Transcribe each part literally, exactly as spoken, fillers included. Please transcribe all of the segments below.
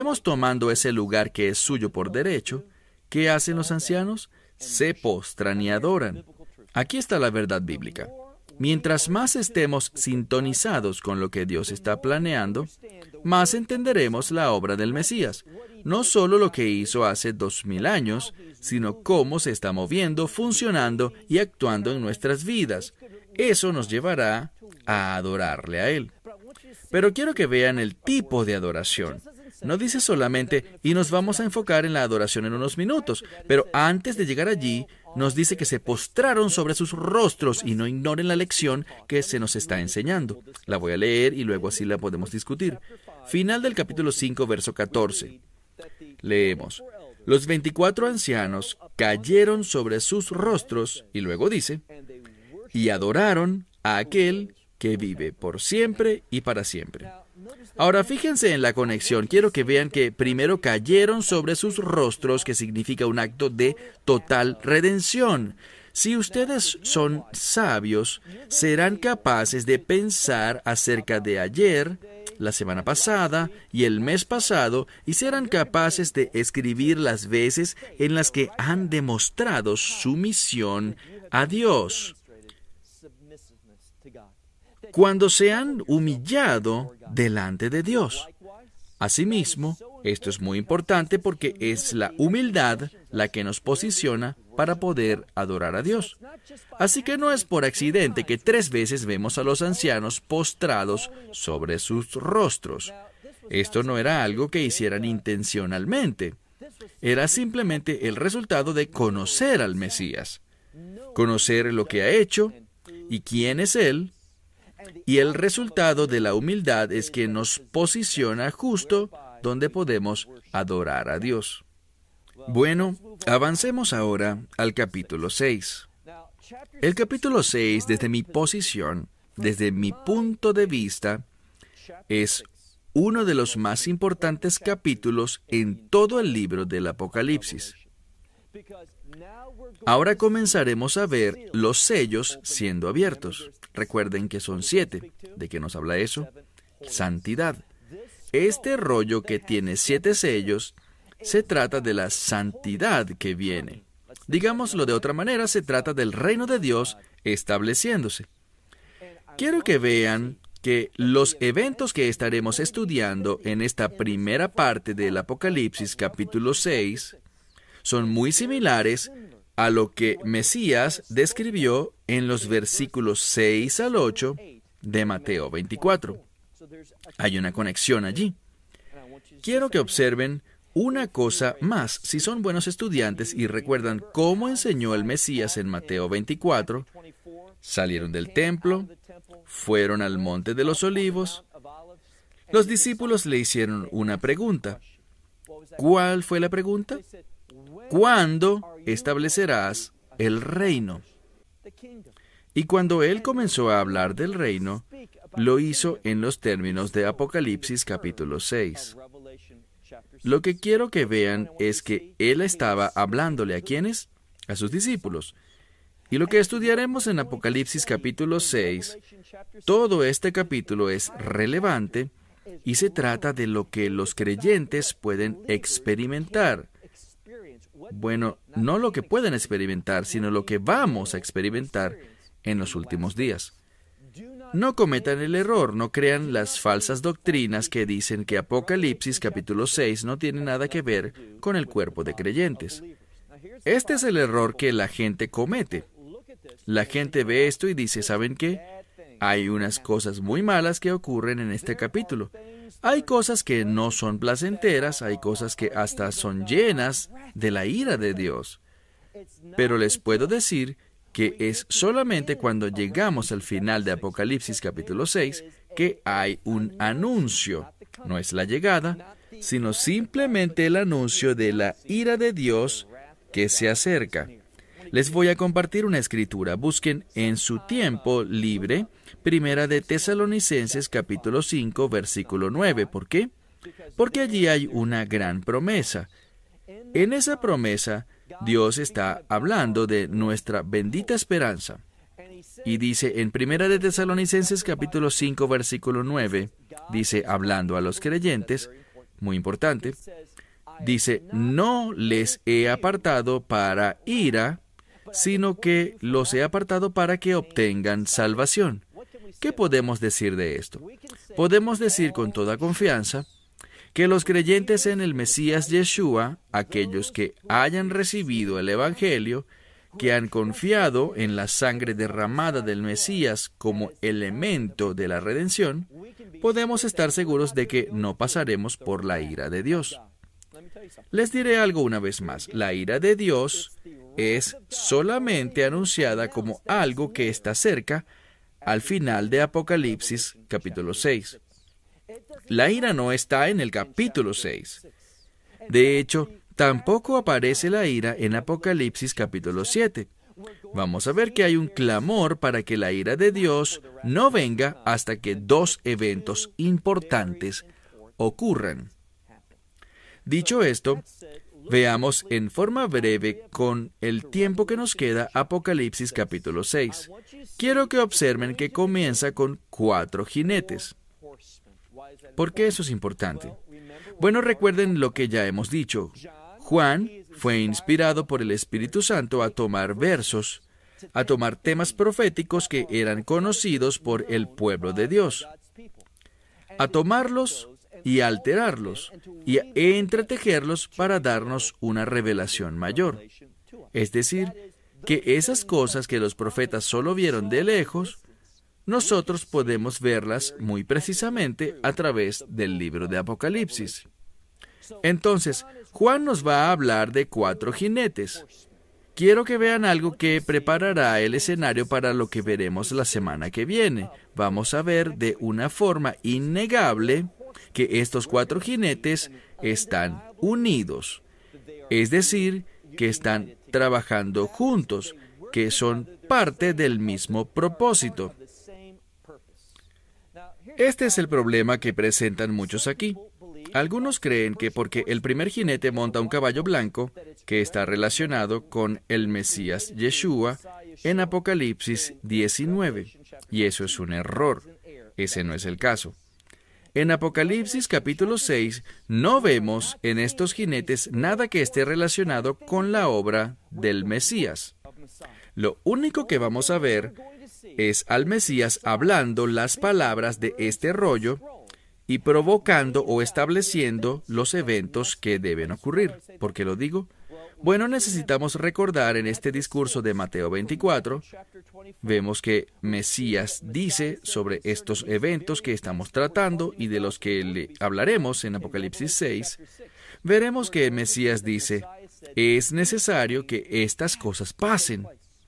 tomando ese lugar que es suyo por derecho, ¿qué hacen los ancianos? Se postran y adoran. Aquí está la verdad bíblica. Mientras más estemos sintonizados con lo que Dios está planeando, más entenderemos la obra del Mesías. No solo lo que hizo hace dos mil años, sino cómo se está moviendo, funcionando y actuando en nuestras vidas. Eso nos llevará a adorarle a Él. Pero quiero que vean el tipo de adoración. No dice solamente, y nos vamos a enfocar en la adoración en unos minutos, pero antes de llegar allí, nos dice que se postraron sobre sus rostros y no ignoren la lección que se nos está enseñando. La voy a leer y luego así la podemos discutir. Final del capítulo cinco, verso catorce. Leemos: los veinticuatro ancianos cayeron sobre sus rostros, y luego dice, y adoraron a aquel que vive por siempre y para siempre. Ahora, fíjense en la conexión. Quiero que vean que primero cayeron sobre sus rostros, que significa un acto de total redención. Si ustedes son sabios, serán capaces de pensar acerca de ayer, la semana pasada y el mes pasado, y serán capaces de escribir las veces en las que han demostrado sumisión a Dios. Cuando se han humillado delante de Dios. Asimismo, esto es muy importante porque es la humildad la que nos posiciona para poder adorar a Dios. Así que no es por accidente que tres veces vemos a los ancianos postrados sobre sus rostros. Esto no era algo que hicieran intencionalmente. Era simplemente el resultado de conocer al Mesías, conocer lo que ha hecho y quién es Él. Y el resultado de la humildad es que nos posiciona justo donde podemos adorar a Dios. Bueno, avancemos ahora al capítulo seis. El capítulo seis, desde mi posición, desde mi punto de vista, es uno de los más importantes capítulos en todo el libro del Apocalipsis. Ahora comenzaremos a ver los sellos siendo abiertos. Recuerden que son siete. ¿De qué nos habla eso? Santidad. Este rollo que tiene siete sellos se trata de la santidad que viene. Digámoslo de otra manera, se trata del reino de Dios estableciéndose. Quiero que vean que los eventos que estaremos estudiando en esta primera parte del Apocalipsis capítulo seis son muy similares a lo que Mesías describió en los versículos seis al ocho de Mateo veinticuatro. Hay una conexión allí. Quiero que observen una cosa más. Si son buenos estudiantes y recuerdan cómo enseñó el Mesías en Mateo veinticuatro, salieron del templo, fueron al monte de los olivos. Los discípulos le hicieron una pregunta. ¿Cuál fue la pregunta? ¿Cuándo establecerás el reino? Y cuando él comenzó a hablar del reino, lo hizo en los términos de Apocalipsis capítulo seis. Lo que quiero que vean es que él estaba hablándole a ¿quiénes? A sus discípulos. Y lo que estudiaremos en Apocalipsis capítulo seis, todo este capítulo es relevante y se trata de lo que los creyentes pueden experimentar. Bueno, no lo que pueden experimentar, sino lo que vamos a experimentar en los últimos días. No cometan el error, no crean las falsas doctrinas que dicen que Apocalipsis capítulo seis no tiene nada que ver con el cuerpo de creyentes. Este es el error que la gente comete. La gente ve esto y dice, ¿saben qué? Hay unas cosas muy malas que ocurren en este capítulo. Hay cosas que no son placenteras, hay cosas que hasta son llenas de la ira de Dios. Pero les puedo decir que es solamente cuando llegamos al final de Apocalipsis capítulo seis que hay un anuncio. No es la llegada, sino simplemente el anuncio de la ira de Dios que se acerca. Les voy a compartir una escritura. Busquen en su tiempo libre Primera de Tesalonicenses capítulo cinco, versículo nueve. ¿Por qué? Porque allí hay una gran promesa. En esa promesa, Dios está hablando de nuestra bendita esperanza. Y dice en Primera de Tesalonicenses capítulo cinco, versículo nueve, dice, hablando a los creyentes, muy importante. Dice, no les he apartado para ira, sino que los he apartado para que obtengan salvación. ¿Qué podemos decir de esto? Podemos decir con toda confianza que los creyentes en el Mesías Yeshua, aquellos que hayan recibido el Evangelio, que han confiado en la sangre derramada del Mesías como elemento de la redención, podemos estar seguros de que no pasaremos por la ira de Dios. Les diré algo una vez más. La ira de Dios es solamente anunciada como algo que está cerca al final de Apocalipsis capítulo seis. La ira no está en el capítulo seis. De hecho, tampoco aparece la ira en Apocalipsis capítulo siete. Vamos a ver que hay un clamor para que la ira de Dios no venga hasta que dos eventos importantes ocurran. Dicho esto, veamos en forma breve, con el tiempo que nos queda, Apocalipsis capítulo seis. Quiero que observen que comienza con cuatro jinetes. ¿Por qué eso es importante? Bueno, recuerden lo que ya hemos dicho. Juan fue inspirado por el Espíritu Santo a tomar versos, a tomar temas proféticos que eran conocidos por el pueblo de Dios, a tomarlos y alterarlos, y a entretejerlos para darnos una revelación mayor. Es decir, que esas cosas que los profetas solo vieron de lejos, nosotros podemos verlas muy precisamente a través del libro de Apocalipsis. Entonces, Juan nos va a hablar de cuatro jinetes. Quiero que vean algo que preparará el escenario para lo que veremos la semana que viene. Vamos a ver de una forma innegable que estos cuatro jinetes están unidos. Es decir, que están trabajando juntos, que son parte del mismo propósito. Este es el problema que presentan muchos aquí. Algunos creen que porque el primer jinete monta un caballo blanco, que está relacionado con el Mesías Yeshua en Apocalipsis diecinueve, y eso es un error. Ese no es el caso. En Apocalipsis capítulo seis no vemos en estos jinetes nada que esté relacionado con la obra del Mesías. Lo único que vamos a ver es al Mesías hablando las palabras de este rollo y provocando o estableciendo los eventos que deben ocurrir. ¿Por qué lo digo? Bueno, necesitamos recordar en este discurso de Mateo veinticuatro, vemos que Mesías dice sobre estos eventos que estamos tratando y de los que le hablaremos en Apocalipsis seis, veremos que Mesías dice, es necesario que estas cosas pasen.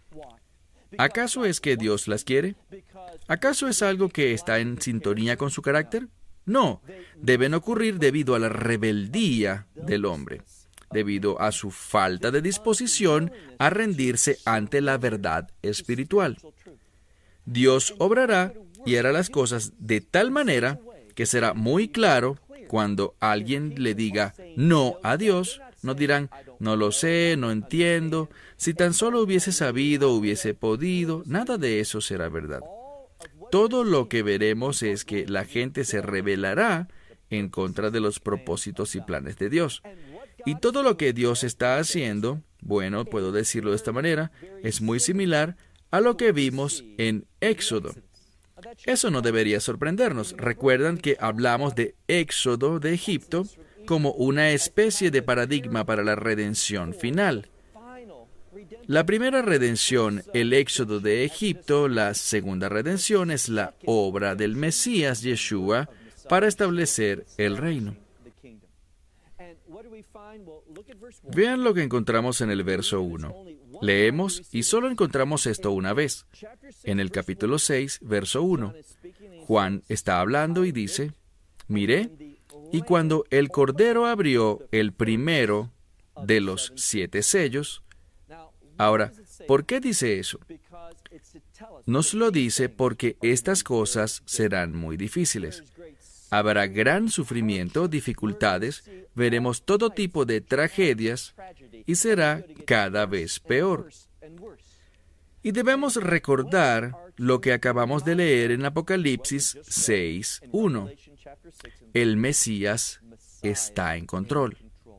¿Acaso es que Dios las quiere? ¿Acaso es algo que está en sintonía con su carácter? No, deben ocurrir debido a la rebeldía del hombre, debido a su falta de disposición a rendirse ante la verdad espiritual. Dios obrará y hará las cosas de tal manera que será muy claro cuando alguien le diga no a Dios. No dirán, no lo sé, no entiendo, si tan solo hubiese sabido, hubiese podido. Nada de eso será verdad. Todo lo que veremos es que la gente se rebelará en contra de los propósitos y planes de Dios. Y todo lo que Dios está haciendo, bueno, puedo decirlo de esta manera, es muy similar a lo que vimos en Éxodo. Eso no debería sorprendernos. Recuerdan que hablamos de Éxodo de Egipto como una especie de paradigma para la redención final. La primera redención, el éxodo de Egipto; la segunda redención es la obra del Mesías Yeshua para establecer el reino. Vean lo que encontramos en el verso uno. Leemos y solo encontramos esto una vez. En el capítulo seis, verso uno. Juan está hablando y dice, miré, y cuando el Cordero abrió el primero de los siete sellos. Ahora, ¿por qué dice eso? Nos lo dice porque estas cosas serán muy difíciles. Habrá gran sufrimiento, dificultades, veremos todo tipo de tragedias y será cada vez peor. Y debemos recordar lo que acabamos de leer en Apocalipsis seis uno. El Mesías está en control.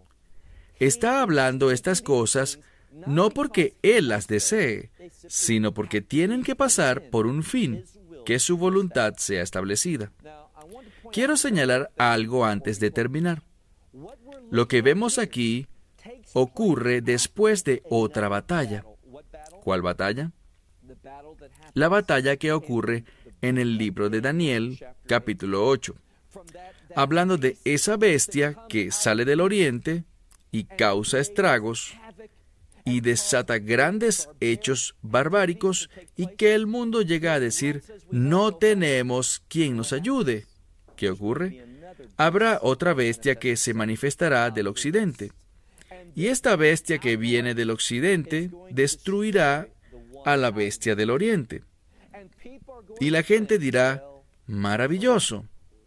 Está hablando estas cosas no porque Él las desee, sino porque tienen que pasar por un fin, que su voluntad sea establecida. Quiero señalar algo antes de terminar. Lo que vemos aquí ocurre después de otra batalla. ¿Cuál batalla? La batalla que ocurre en el libro de Daniel, capítulo ocho, hablando de esa bestia que sale del oriente y causa estragos y desata grandes hechos barbáricos y que el mundo llega a decir, no tenemos quien nos ayude. ¿Qué ocurre? Habrá otra bestia que se manifestará del occidente. Y esta bestia que viene del occidente destruirá a la bestia del oriente. Y la gente dirá, maravilloso.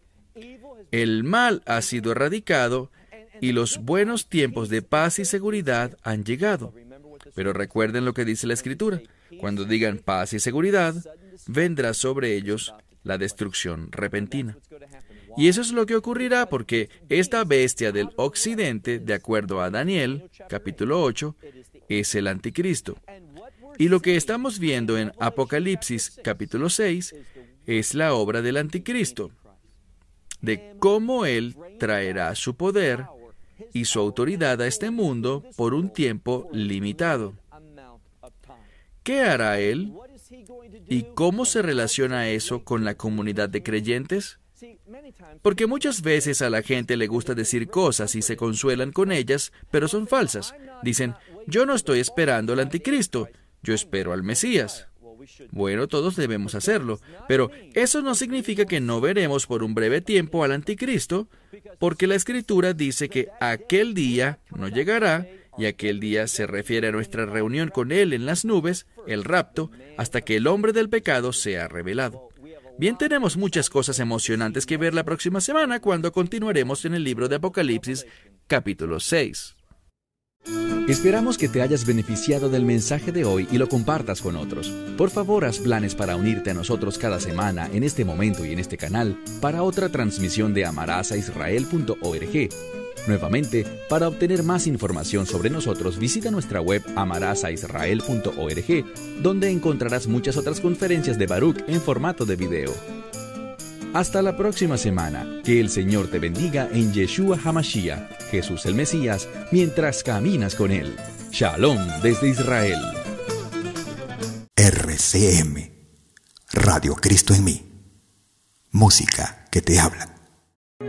El mal ha sido erradicado y los buenos tiempos de paz y seguridad han llegado. Pero recuerden lo que dice la Escritura. Cuando digan paz y seguridad, vendrá sobre ellos la destrucción repentina. Y eso es lo que ocurrirá porque esta bestia del occidente, de acuerdo a Daniel, capítulo ocho, es el anticristo. Y lo que estamos viendo en Apocalipsis, capítulo seis, es la obra del anticristo, de cómo él traerá su poder y su autoridad a este mundo por un tiempo limitado. ¿Qué hará él? ¿Y cómo se relaciona eso con la comunidad de creyentes? Porque muchas veces a la gente le gusta decir cosas y se consuelan con ellas, pero son falsas. Dicen, yo no estoy esperando al anticristo, yo espero al Mesías. Bueno, todos debemos hacerlo, pero eso no significa que no veremos por un breve tiempo al anticristo, porque la Escritura dice que aquel día no llegará, y aquel día se refiere a nuestra reunión con Él en las nubes, el rapto, hasta que el hombre del pecado sea revelado. Bien, tenemos muchas cosas emocionantes que ver la próxima semana cuando continuaremos en el libro de Apocalipsis, capítulo seis. Esperamos que te hayas beneficiado del mensaje de hoy y lo compartas con otros. Por favor, haz planes para unirte a nosotros cada semana en este momento y en este canal para otra transmisión de amarás a israel punto org. Nuevamente, para obtener más información sobre nosotros, visita nuestra web amarás a israel punto org, donde encontrarás muchas otras conferencias de Baruch en formato de video. Hasta la próxima semana. Que el Señor te bendiga en Yeshua HaMashiach, Jesús el Mesías, mientras caminas con Él. Shalom desde Israel. R C M, Radio Cristo en mí. Música que te habla.